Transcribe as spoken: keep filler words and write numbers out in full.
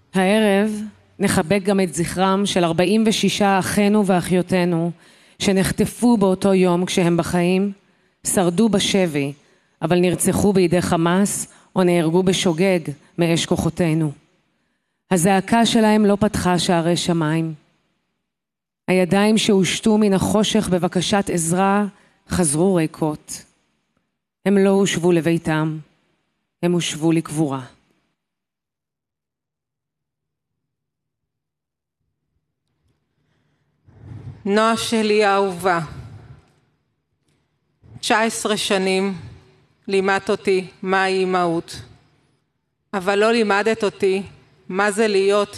הערב נחבק גם את זכרם של ארבעים ושישה אחינו ואחיותינו שנחטפו באותו יום כשהם בחיים, שרדו בשבי, אבל נרצחו בידי חמאס או נהרגו בשוגג מאש כוחותינו. הזעקה שלהם לא פתחה שערי שמיים. הידיים שהושטו מן החושך בבקשת עזרה חזרו ריקות. הם לא הושבו לביתם, הם הושבו לקבורה. נועה שלי האהובה, תשע עשרה שנים לימדת אותי מהי אימהות, אבל לא לימדת אותי מה זה להיות